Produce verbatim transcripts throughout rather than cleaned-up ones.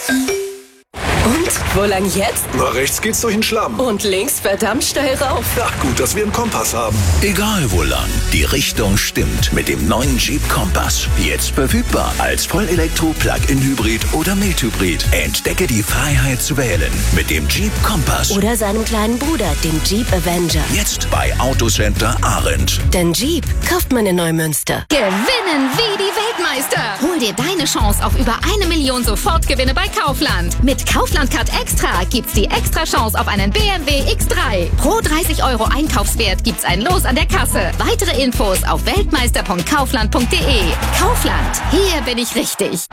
Und, wo lang jetzt? Na, rechts geht's durch den Schlamm. Und links verdammt steil rauf. Ach gut, dass wir einen Kompass haben. Egal wo lang, die Richtung stimmt mit dem neuen Jeep Compass. Jetzt verfügbar als Vollelektro, Plug-in-Hybrid oder Mild-Hybrid. Entdecke die Freiheit zu wählen mit dem Jeep Compass. Oder seinem kleinen Bruder, dem Jeep Avenger. Jetzt bei Autocenter Arendt. Denn Jeep kauft man in Neumünster. Gewinnen wie die Weltmeister. Hol dir deine Chance auf über eine Million Sofortgewinne bei Kaufland. Mit Kaufland Card Extra gibt's die extra Chance auf einen B M W X drei. Pro dreißig Euro Einkaufswert gibt's ein Los an der Kasse. Weitere Infos auf weltmeister punkt kaufland punkt de. Kaufland, hier bin ich richtig.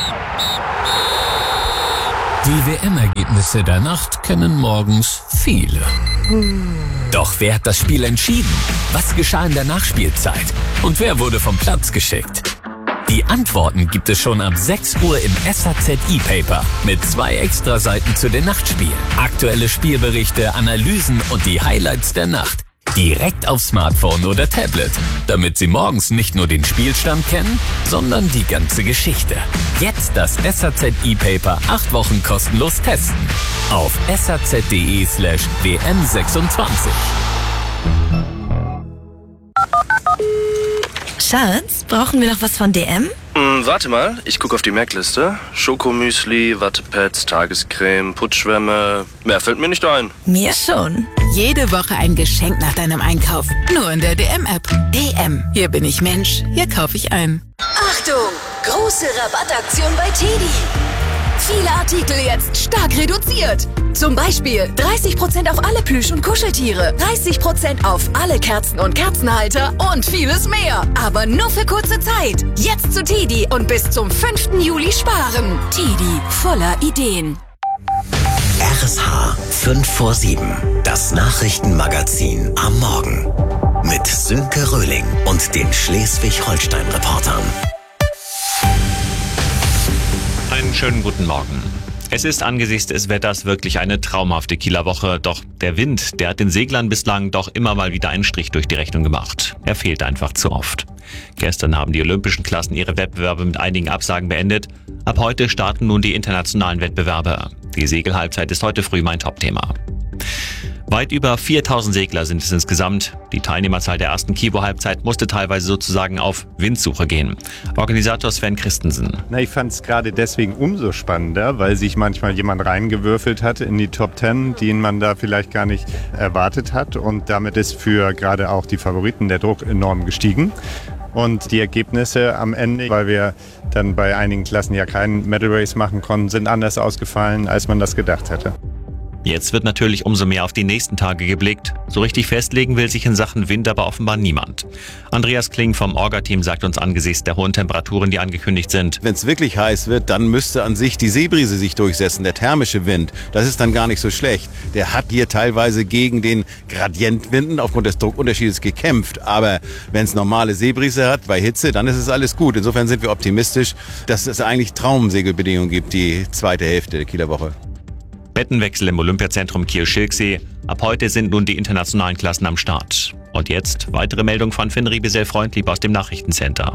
Die W M-Ergebnisse der Nacht kennen morgens viele. Doch wer hat das Spiel entschieden? Was geschah in der Nachspielzeit? Und wer wurde vom Platz geschickt? Die Antworten gibt es schon ab sechs Uhr im S A Z E-Paper mit zwei Extraseiten zu den Nachtspielen. Aktuelle Spielberichte, Analysen und die Highlights der Nacht. Direkt auf Smartphone oder Tablet, damit Sie morgens nicht nur den Spielstand kennen, sondern die ganze Geschichte. Jetzt das S A Z E-Paper acht Wochen kostenlos testen. Auf saz.de slash wm26. Schatz, brauchen wir noch was von D M? Hm, warte mal, ich gucke auf die Merkliste. Schokomüsli, Wattepads, Tagescreme, Putzschwämme. Mehr fällt mir nicht ein. Mir schon. Jede Woche ein Geschenk nach deinem Einkauf. Nur in der D M-App. D M. Hier bin ich Mensch. Hier kaufe ich ein. Achtung! Große Rabattaktion bei Teddy. Viele Artikel jetzt stark reduziert. Zum Beispiel dreißig Prozent auf alle Plüsch- und Kuscheltiere, dreißig Prozent auf alle Kerzen und Kerzenhalter und vieles mehr. Aber nur für kurze Zeit. Jetzt zu Teddy und bis zum fünften Juli sparen. Teddy, voller Ideen. R S H fünf vor sieben. Das Nachrichtenmagazin am Morgen. Mit Sönke Röhling und den Schleswig-Holstein-Reportern. Einen schönen guten Morgen. Es ist angesichts des Wetters wirklich eine traumhafte Kieler Woche, doch der Wind, der hat den Seglern bislang doch immer mal wieder einen Strich durch die Rechnung gemacht. Er fehlt einfach zu oft. Gestern haben die olympischen Klassen ihre Wettbewerbe mit einigen Absagen beendet. Ab heute starten nun die internationalen Wettbewerbe. Die Segelhalbzeit ist heute früh mein Topthema. Weit über viertausend Segler sind es insgesamt. Die Teilnehmerzahl der ersten Kiwo-Halbzeit musste teilweise sozusagen auf Windsuche gehen. Organisator Sven Christensen. Na, ich fand es gerade deswegen umso spannender, weil sich manchmal jemand reingewürfelt hatte in die Top Ten, den man da vielleicht gar nicht erwartet hat. Und damit ist für gerade auch die Favoriten der Druck enorm gestiegen. Und die Ergebnisse am Ende, weil wir dann bei einigen Klassen ja keinen Medal Race machen konnten, sind anders ausgefallen, als man das gedacht hätte. Jetzt wird natürlich umso mehr auf die nächsten Tage geblickt. So richtig festlegen will sich in Sachen Wind aber offenbar niemand. Andreas Kling vom Orga-Team sagt uns angesichts der hohen Temperaturen, die angekündigt sind. Wenn es wirklich heiß wird, dann müsste an sich die Seebrise sich durchsetzen, der thermische Wind. Das ist dann gar nicht so schlecht. Der hat hier teilweise gegen den Gradientwinden aufgrund des Druckunterschiedes gekämpft. Aber wenn es normale Seebrise hat bei Hitze, dann ist es alles gut. Insofern sind wir optimistisch, dass es eigentlich Traumsegelbedingungen gibt, die zweite Hälfte der Kieler Woche. Bettenwechsel im Olympiazentrum Kiel-Schilksee. Ab heute sind nun die internationalen Klassen am Start. Und jetzt weitere Meldung von Finn Riebesell-Freundlieb aus dem Nachrichtencenter.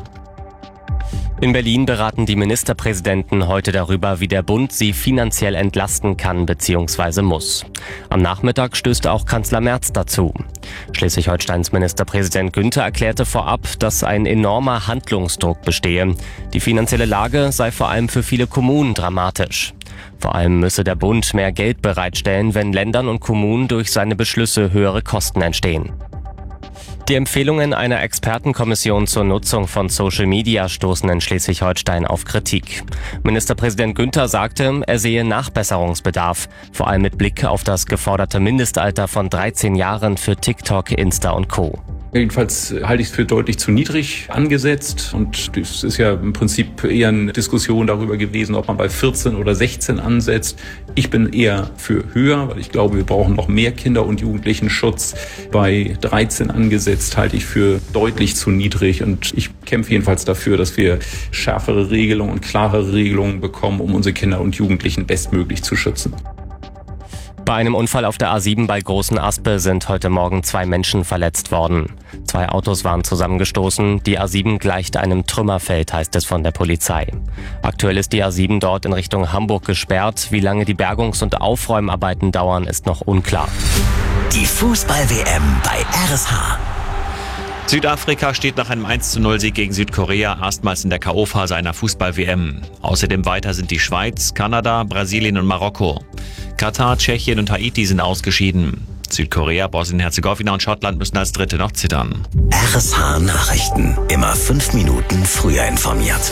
In Berlin beraten die Ministerpräsidenten heute darüber, wie der Bund sie finanziell entlasten kann bzw. muss. Am Nachmittag stößt auch Kanzler Merz dazu. Schleswig-Holsteins Ministerpräsident Günther erklärte vorab, dass ein enormer Handlungsdruck bestehe. Die finanzielle Lage sei vor allem für viele Kommunen dramatisch. Vor allem müsse der Bund mehr Geld bereitstellen, wenn Ländern und Kommunen durch seine Beschlüsse höhere Kosten entstehen. Die Empfehlungen einer Expertenkommission zur Nutzung von Social Media stoßen in Schleswig-Holstein auf Kritik. Ministerpräsident Günther sagte, er sehe Nachbesserungsbedarf, vor allem mit Blick auf das geforderte Mindestalter von dreizehn Jahren für TikTok, Insta und Co. Jedenfalls halte ich es für deutlich zu niedrig angesetzt und es ist ja im Prinzip eher eine Diskussion darüber gewesen, ob man bei vierzehn oder sechzehn ansetzt. Ich bin eher für höher, weil ich glaube, wir brauchen noch mehr Kinder- und Jugendlichenschutz. Bei dreizehn angesetzt halte ich für deutlich zu niedrig und ich kämpfe jedenfalls dafür, dass wir schärfere Regelungen und klarere Regelungen bekommen, um unsere Kinder und Jugendlichen bestmöglich zu schützen. Bei einem Unfall auf der A sieben bei Großen Aspe sind heute Morgen zwei Menschen verletzt worden. Zwei Autos waren zusammengestoßen. Die A sieben gleicht einem Trümmerfeld, heißt es von der Polizei. Aktuell ist die A sieben dort in Richtung Hamburg gesperrt. Wie lange die Bergungs- und Aufräumarbeiten dauern, ist noch unklar. Die Fußball-W M bei R S H. Südafrika steht nach einem eins zu null Sieg gegen Südkorea erstmals in der K O-Phase einer Fußball-W M. Außerdem weiter sind die Schweiz, Kanada, Brasilien und Marokko. Katar, Tschechien und Haiti sind ausgeschieden. Südkorea, Bosnien-Herzegowina und Schottland müssen als Dritte noch zittern. R S H Nachrichten. Immer fünf Minuten früher informiert.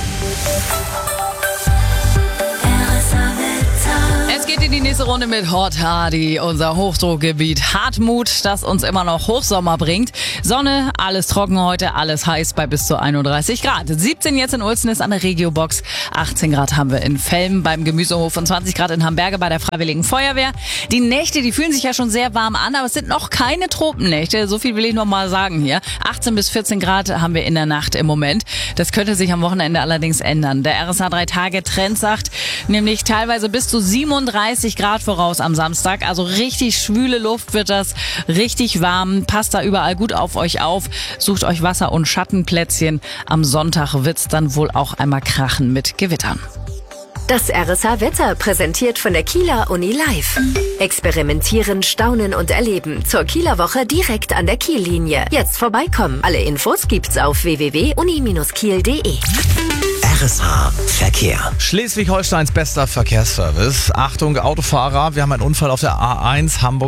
Es geht in die nächste Runde mit Hot Hardy, unser Hochdruckgebiet Hartmut, das uns immer noch Hochsommer bringt. Sonne, alles trocken heute, alles heiß bei bis zu einunddreißig Grad. siebzehn jetzt in Uelzen ist an der Regiobox, achtzehn Grad haben wir in Velm beim Gemüsehof und zwanzig Grad in Hamberge bei der Freiwilligen Feuerwehr. Die Nächte, die fühlen sich ja schon sehr warm an, aber es sind noch keine Tropennächte, so viel will ich noch mal sagen hier. achtzehn bis vierzehn Grad haben wir in der Nacht im Moment. Das könnte sich am Wochenende allerdings ändern. Der R S H drei Tage Trend sagt nämlich teilweise bis zu siebenunddreißig Grad voraus am Samstag. Also richtig schwüle Luft wird das, richtig warm. Passt da überall gut auf euch auf. Sucht euch Wasser- und Schattenplätzchen. Am Sonntag wird's dann wohl auch einmal krachen mit Gewittern. Das R S H-Wetter präsentiert von der Kieler Uni Live. Experimentieren, staunen und erleben. Zur Kieler Woche direkt an der Kiellinie. Jetzt vorbeikommen. Alle Infos gibt's auf w w w punkt uni Bindestrich kiel punkt de. R S H Verkehr. Schleswig-Holsteins bester Verkehrsservice. Achtung, Autofahrer, wir haben einen Unfall auf der A eins Hamburg.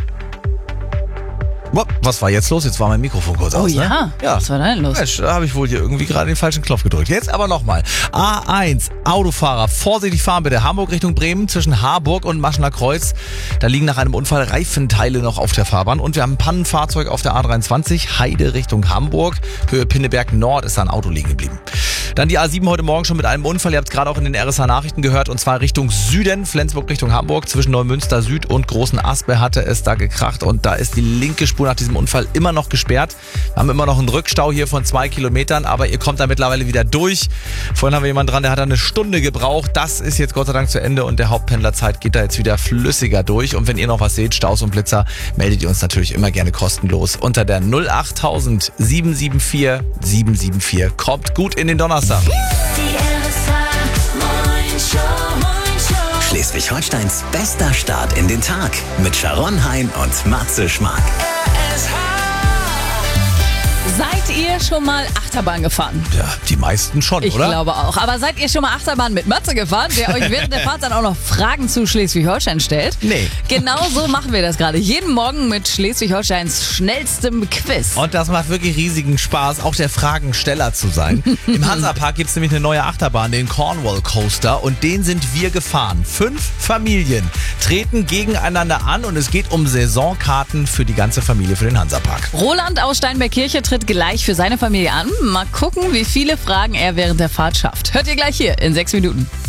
Was war jetzt los? Jetzt war mein Mikrofon kurz oh aus. ja? Ne? Ja, was war denn los? Mensch, da habe ich wohl hier irgendwie gerade den falschen Knopf gedrückt. Jetzt aber nochmal. A eins, Autofahrer, vorsichtig fahren bitte. Hamburg Richtung Bremen zwischen Harburg und Maschener Kreuz. Da liegen nach einem Unfall Reifenteile noch auf der Fahrbahn. Und wir haben ein Pannenfahrzeug auf der A dreiundzwanzig, Heide Richtung Hamburg. Höhe Pinneberg Nord ist da ein Auto liegen geblieben. Dann die A sieben heute Morgen schon mit einem Unfall. Ihr habt es gerade auch in den R S H-Nachrichten gehört. Und zwar Richtung Süden, Flensburg Richtung Hamburg. Zwischen Neumünster Süd und Großen Aspe hatte es da gekracht. Und da ist die linke Spur nach diesem Unfall immer noch gesperrt. Wir haben immer noch einen Rückstau hier von zwei Kilometern. Aber ihr kommt da mittlerweile wieder durch. Vorhin haben wir jemanden dran, der hat da eine Stunde gebraucht. Das ist jetzt Gott sei Dank zu Ende. Und der Hauptpendlerzeit geht da jetzt wieder flüssiger durch. Und wenn ihr noch was seht, Staus und Blitzer, meldet ihr uns natürlich immer gerne kostenlos unter der null acht tausend sieben sieben vier sieben sieben vier. Kommt gut in den Donnerstag. Schleswig-Holsteins bester Start in den Tag mit Sharon Hein und Matze Schmark. Seid ihr schon mal Achterbahn gefahren? Ja, die meisten schon, ich oder? Ich glaube auch. Aber seid ihr schon mal Achterbahn mit Matze gefahren, der euch während der Fahrt dann auch noch Fragen zu Schleswig-Holstein stellt? Nee. Genau so machen wir das gerade. Jeden Morgen mit Schleswig-Holsteins schnellstem Quiz. Und das macht wirklich riesigen Spaß, auch der Fragensteller zu sein. Im Hansapark gibt es nämlich eine neue Achterbahn, den Cornwall Coaster. Und den sind wir gefahren. Fünf Familien treten gegeneinander an und es geht um Saisonkarten für die ganze Familie für den Hansapark. Roland aus Steinberg-Kirche tritt gleich für seine Familie an. Mal gucken, wie viele Fragen er während der Fahrt schafft. Hört ihr gleich hier in sechs Minuten.